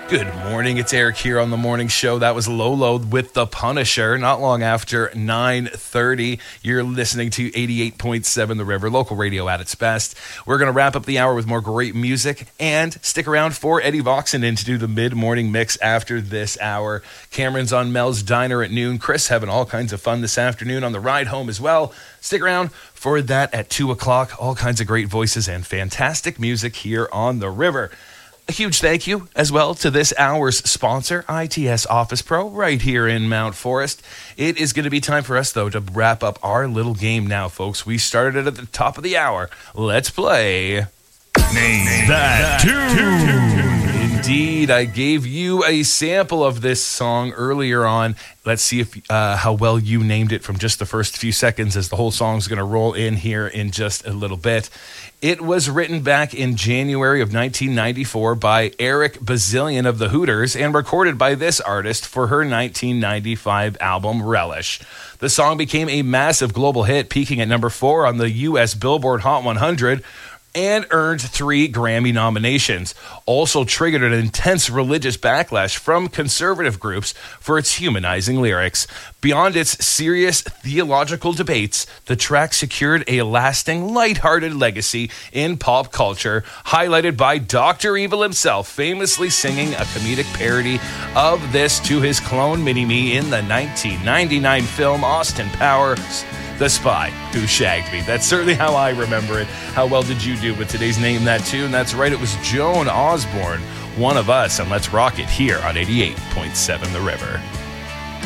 Good morning, it's Eric here on the morning show. That was Lolo with The Punisher, not long after 9:30. You're listening to 88.7 The River, local radio at its best. We're going to wrap up the hour with more great music and stick around for Eddie Voxenden to do the mid-morning mix after this hour. Cameron's on Mel's Diner at noon. Chris having all kinds of fun this afternoon on the ride home as well. Stick around for that at 2 o'clock. All kinds of great voices and fantastic music here on the river. A huge thank you as well to this hour's sponsor, ITS Office Pro, right here in Mount Forest. It is going to be time for us, though, to wrap up our little game now, folks. We started it at the top of the hour. Let's play Name That Tune. Indeed, I gave you a sample of this song earlier on. Let's see if how well you named it from just the first few seconds, as the whole song's going to roll in here in just a little bit. It was written back in January of 1994 by Eric Bazillion of the Hooters and recorded by this artist for her 1995 album Relish. The song became a massive global hit, peaking at number 4 on the U.S. Billboard Hot 100 and earned 3 Grammy nominations. Also triggered an intense religious backlash from conservative groups for its humanizing lyrics. Beyond its serious theological debates, the track secured a lasting, lighthearted legacy in pop culture, highlighted by Dr. Evil himself famously singing a comedic parody of this to his clone Mini-Me in the 1999 film Austin Powers, The Spy Who Shagged Me. That's certainly how I remember it. How well did you do with today's Name That Tune? That's right, it was Joan Osborne, One of Us, and let's rock it here on 88.7 The River.